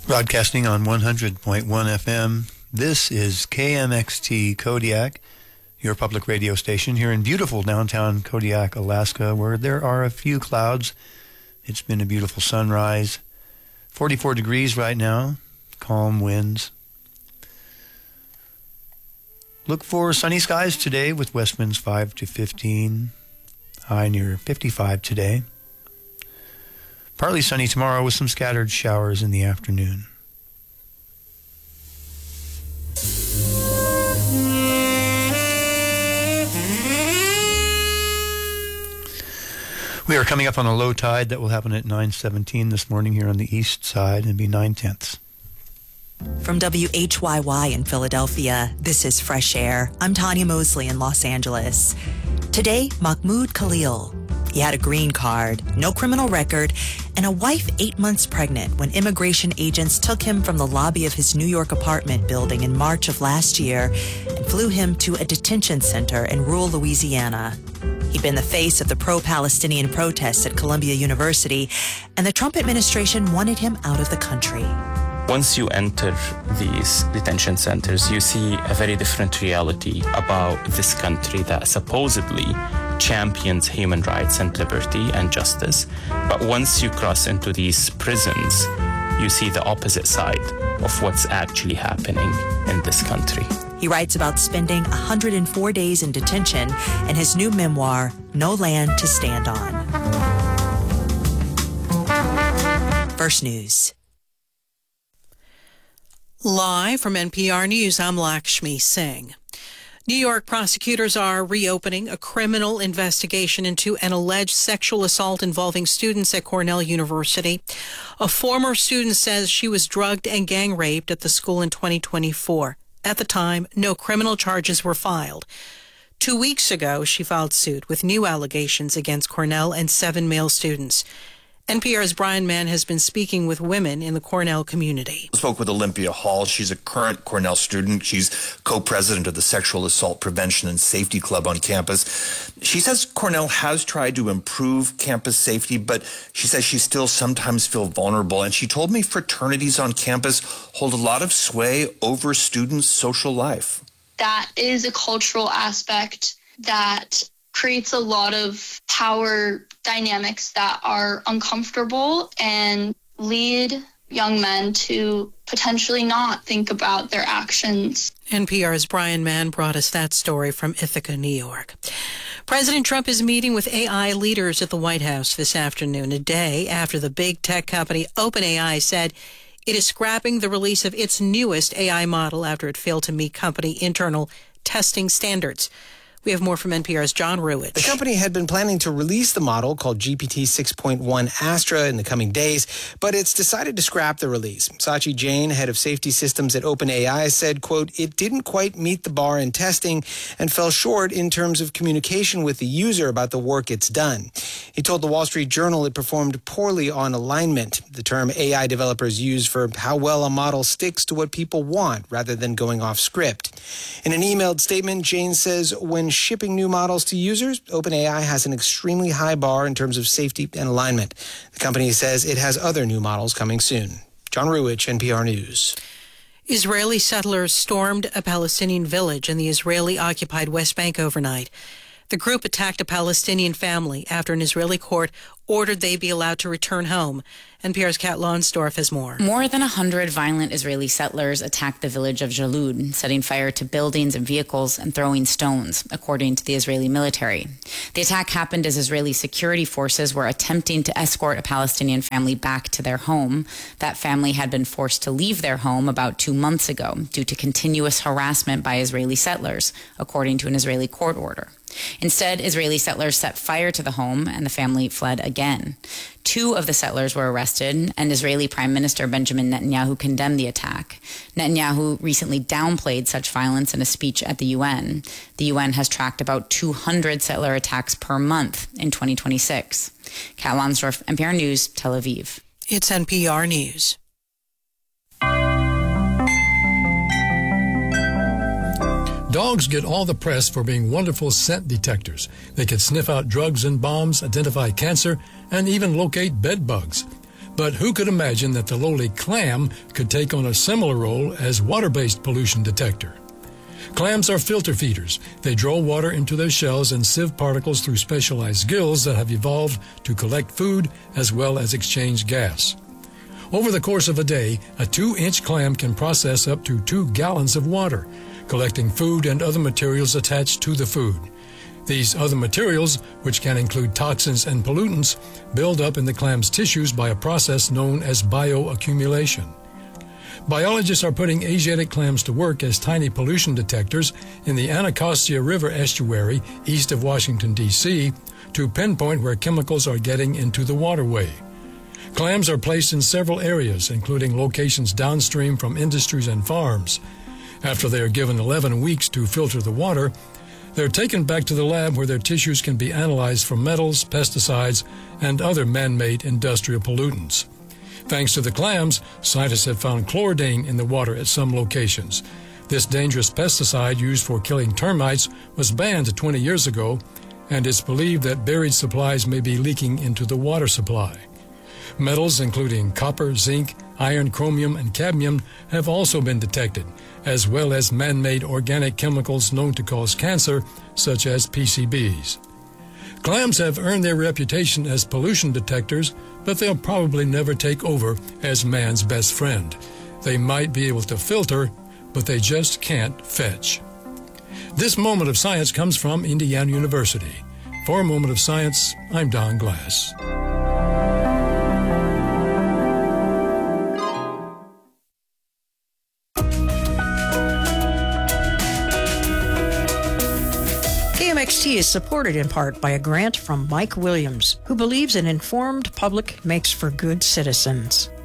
Broadcasting on 100.1 FM, this is KMXT Kodiak, your public radio station here in beautiful downtown Kodiak, Alaska, where there are a few clouds. It's been a beautiful sunrise. 44 degrees right now, calm winds. Look for sunny skies today with west winds 5 to 15, high near 55 today. Partly sunny tomorrow with some scattered showers in the afternoon. We are coming up on a low tide that will happen at 9:17 this morning here on the east side and be 9/10. From WHYY in Philadelphia, this is Fresh Air. I'm Tanya Mosley in Los Angeles. Today, Mahmoud Khalil. He had a green card, no criminal record, and a wife 8 months pregnant when immigration agents took him from the lobby of his New York apartment building in March of last year and flew him to a detention center in rural Louisiana. He'd been the face of the pro-Palestinian protests at Columbia University, and the Trump administration wanted him out of the country. Once you enter these detention centers, you see a very different reality about this country that supposedly champions human rights and liberty and justice. But once you cross into these prisons, you see the opposite side of what's actually happening in this country. He writes about spending 104 days in detention in his new memoir, No Land to Stand On. First News. Live from NPR News, I'm Lakshmi Singh. New York prosecutors are reopening a criminal investigation into an alleged sexual assault involving students at Cornell University. A former student says she was drugged and gang raped at the school in 2024. At the time, no criminal charges were filed. 2 weeks ago, she filed suit with new allegations against Cornell and 7 male students. NPR's Brian Mann has been speaking with women in the Cornell community. I spoke with Olympia Hall. She's a current Cornell student. She's co-president of the Sexual Assault Prevention and Safety Club on campus. She says Cornell has tried to improve campus safety, but she says she still sometimes feels vulnerable. And she told me fraternities on campus hold a lot of sway over students' social life. That is a cultural aspect that creates a lot of power dynamics that are uncomfortable and lead young men to potentially not think about their actions. NPR's Brian Mann brought us that story from Ithaca, New York. President Trump is meeting with AI leaders at the White House this afternoon, a day after the big tech company OpenAI said it is scrapping the release of its newest AI model after it failed to meet company internal testing standards. We have more from NPR's John Ruwitch. The company had been planning to release the model called GPT 6.1 Astra in the coming days, but it's decided to scrap the release. Sachi Jain, head of safety systems at OpenAI, said, quote, it didn't quite meet the bar in testing and fell short in terms of communication with the user about the work it's done. He told the Wall Street Journal it performed poorly on alignment, the term AI developers use for how well a model sticks to what people want rather than going off script. In an emailed statement, Jain says when shipping new models to users, OpenAI has an extremely high bar in terms of safety and alignment. The company says it has other new models coming soon. John Ruwitch, NPR News. Israeli settlers stormed a Palestinian village in the Israeli-occupied West Bank overnight. The group attacked a Palestinian family after an Israeli court ordered they be allowed to return home. NPR's Kat Lonsdorf has more. More than 100 violent Israeli settlers attacked the village of Jalud, setting fire to buildings and vehicles and throwing stones, according to the Israeli military. The attack happened as Israeli security forces were attempting to escort a Palestinian family back to their home. That family had been forced to leave their home about 2 months ago due to continuous harassment by Israeli settlers, according to an Israeli court order. Instead, Israeli settlers set fire to the home and the family fled again. 2 of the settlers were arrested, and Israeli Prime Minister Benjamin Netanyahu condemned the attack. Netanyahu recently downplayed such violence in a speech at the UN. The UN has tracked about 200 settler attacks per month in 2026. Kat Lonsdorf, NPR News, Tel Aviv. It's NPR News. Dogs get all the press for being wonderful scent detectors. They can sniff out drugs and bombs, identify cancer, and even locate bed bugs. But who could imagine that the lowly clam could take on a similar role as water-based pollution detector? Clams are filter feeders. They draw water into their shells and sieve particles through specialized gills that have evolved to collect food as well as exchange gas. Over the course of a day, a 2-inch clam can process up to 2 gallons of water, collecting food and other materials attached to the food. These other materials, which can include toxins and pollutants, build up in the clam's tissues by a process known as bioaccumulation. Biologists are putting Asiatic clams to work as tiny pollution detectors in the Anacostia River estuary east of Washington, D.C., to pinpoint where chemicals are getting into the waterway. Clams are placed in several areas, including locations downstream from industries and farms. After they are given 11 weeks to filter the water, they're taken back to the lab where their tissues can be analyzed for metals, pesticides, and other man-made industrial pollutants. Thanks to the clams, scientists have found chlordane in the water at some locations. This dangerous pesticide used for killing termites was banned 20 years ago, and it's believed that buried supplies may be leaking into the water supply. Metals including copper, zinc, iron, chromium, and cadmium have also been detected, as well as man-made organic chemicals known to cause cancer, such as PCBs. Clams have earned their reputation as pollution detectors, but they'll probably never take over as man's best friend. They might be able to filter, but they just can't fetch. This Moment of Science comes from Indiana University. For a Moment of Science, I'm Don Glass. KMXT is supported in part by a grant from Mike Williams, who believes an informed public makes for good citizens.